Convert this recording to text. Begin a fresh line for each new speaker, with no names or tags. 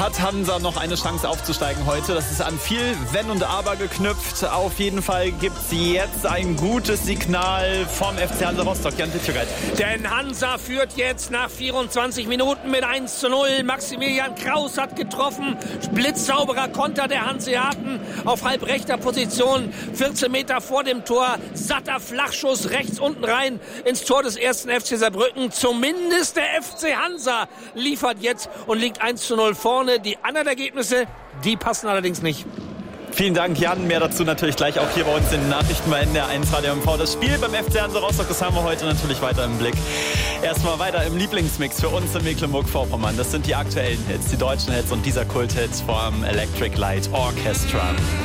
hat Hansa noch eine Chance aufzusteigen heute. Das ist an viel Wenn und Aber geknüpft. Auf jeden Fall gibt es jetzt ein gutes Signal vom FC Hansa Rostock. Jan Pitschogeit.
Denn Hansa führt jetzt nach 24 Minuten mit 1:0. Maximilian Kraus hat getroffen. Blitzsauberer Konter der Hanseaten auf halbrechter Position. 14 Meter vor dem Tor. Satter Flachschuss rechts unten rein ins Tor des ersten FC Saarbrücken. Zumindest der FC Hansa liefert jetzt und liegt 1:0 vorne. Die anderen Ergebnisse, die passen allerdings nicht.
Vielen Dank, Jan. Mehr dazu natürlich gleich auch hier bei uns in den Nachrichten bei NDR 1 Radio MV. Das Spiel beim FC Hansa Rostock, das haben wir heute natürlich weiter im Blick. Erstmal weiter im Lieblingsmix für uns in Mecklenburg-Vorpommern. Das sind die aktuellen Hits, die deutschen Hits und dieser Kulthit vom Electric Light Orchestra.